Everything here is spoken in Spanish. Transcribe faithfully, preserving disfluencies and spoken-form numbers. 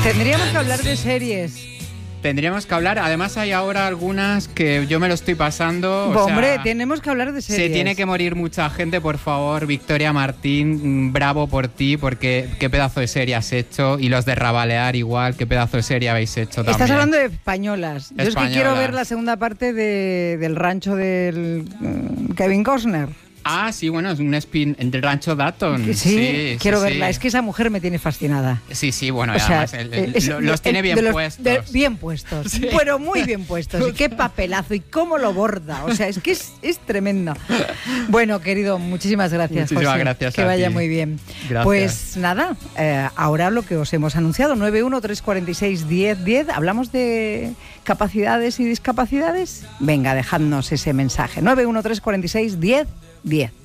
Tendríamos que hablar de series. Tendríamos que hablar, además hay ahora algunas que yo me lo estoy pasando. O Hombre, sea, tenemos que hablar de series. Se tiene que morir mucha gente, por favor. Victoria Martín, bravo por ti, porque qué pedazo de serie has hecho. Y los de Rabalear igual, qué pedazo de serie habéis hecho también. Estás hablando de españolas. Yo Españolas. es que quiero ver la segunda parte de, del rancho del um, Kevin Costner. Ah, sí, bueno, es un spin del Rancho Dayton. Sí, sí, quiero sí, verla. sí. Es que esa mujer me tiene fascinada. Sí, sí, bueno, O sea, además el, el, es, lo, los tiene bien de los, puestos. De, bien puestos, sí. Pero muy bien puestos. Y qué papelazo y cómo lo borda. O sea, es que es, es tremendo. Bueno, querido, muchísimas gracias, Muchísimas José. gracias que a vaya ti. muy bien. Gracias. Pues nada, eh, ahora lo que os hemos anunciado, nueve uno tres cuatro seis diez diez. ¿Hablamos de capacidades y discapacidades? Venga, dejadnos ese mensaje. nueve uno tres cuatro seis diez diez.